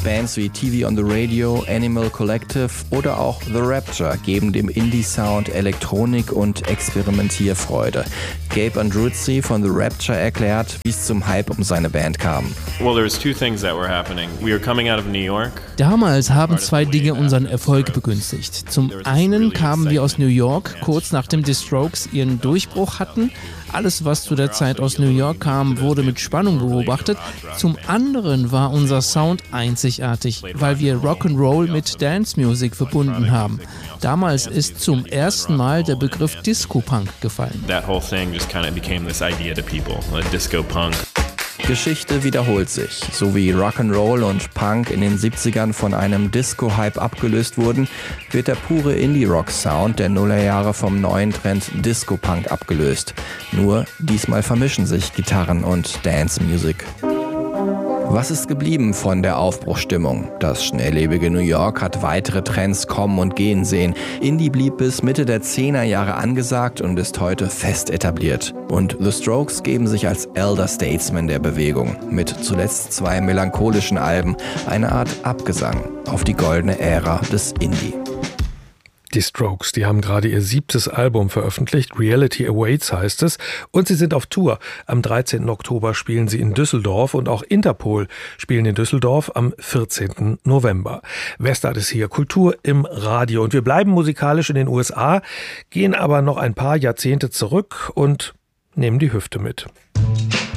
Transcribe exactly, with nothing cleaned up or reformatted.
Bands wie T V on the Radio, Animal Collective oder auch The Rapture geben dem Indie-Sound Elektronik und Experimentierfreude. Gabe Andruzzi von The Rapture erklärt, wie es zum Hype um seine Band kam. Well, there was two things that were happening. We were coming out of New York. Damals haben zwei Dinge unseren Erfolg begünstigt. Zum einen kamen wir aus New York, kurz nachdem die Strokes ihren Durchbruch hatten. Alles, was zu der Zeit aus New York kam, wurde mit Spannung beobachtet. Zum anderen war unser Sound einzigartig, weil wir Rock'n'Roll mit Dance Music verbunden haben. Damals ist zum ersten Mal der Begriff Disco-Punk gefallen. That whole thing just kind of became this idea to people, like Disco-Punk. Geschichte wiederholt sich. So wie Rock'n'Roll und Punk in den siebzigern von einem Disco-Hype abgelöst wurden, wird der pure Indie-Rock-Sound der Nullerjahre vom neuen Trend Disco-Punk abgelöst. Nur diesmal vermischen sich Gitarren und Dance-Music. Was ist geblieben von der Aufbruchsstimmung? Das schnelllebige New York hat weitere Trends kommen und gehen sehen. Indie blieb bis Mitte der Zehnerjahre angesagt und ist heute fest etabliert. Und The Strokes geben sich als Elder Statesman der Bewegung. Mit zuletzt zwei melancholischen Alben, eine Art Abgesang auf die goldene Ära des Indie. Die Strokes, die haben gerade ihr siebtes Album veröffentlicht, Reality Awaits heißt es, und sie sind auf Tour. Am dreizehnten Oktober spielen sie in Düsseldorf und auch Interpol spielen in Düsseldorf am vierzehnten November. Westart ist hier, Kultur im Radio, und wir bleiben musikalisch in den U S A, gehen aber noch ein paar Jahrzehnte zurück und nehmen die Hüfte mit.